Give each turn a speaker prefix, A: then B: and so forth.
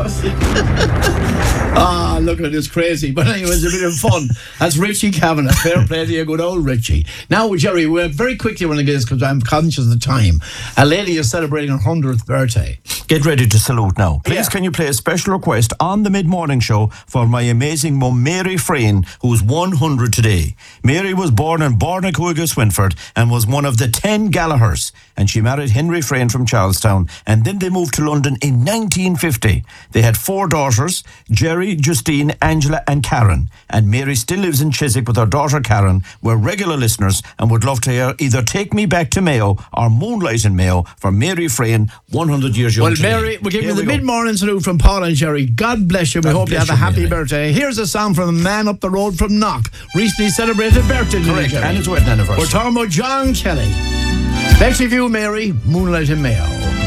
A: Ah, look at this crazy. But anyway, it's a bit of fun. That's Richie Kavanagh. Fair play to you, good old Richie. Now, Jerry, we very quickly want to get this because I'm conscious of the time. A lady is celebrating her 100th birthday.
B: Get ready to salute now. Please, can you play a special request on the mid-morning show for my amazing mum, Mary Frayne, who's 100 today. Mary was born in Bornacuaga, Swinford, and was one of the 10 Gallaghers. And she married Henry Frayne from Charlestown, and then they moved to London in 1950. They had 4 daughters, Jerry, Justine, Angela and Karen. And Mary still lives in Chiswick with her daughter Karen. We're regular listeners and would love to hear either Take Me Back to Mayo or Moonlight in Mayo for Mary Frayne, 100 years young.
A: Well, Mary, we're giving you the mid-morning salute from Paul and Jerry. God bless you. We hope you have a happy birthday. Here's a song from a man up the road from Knock. Recently celebrated birthday.
B: Correct, and his wedding anniversary.
A: We're talking about John Kelly. Especially for you, Mary, Moonlight in Mayo.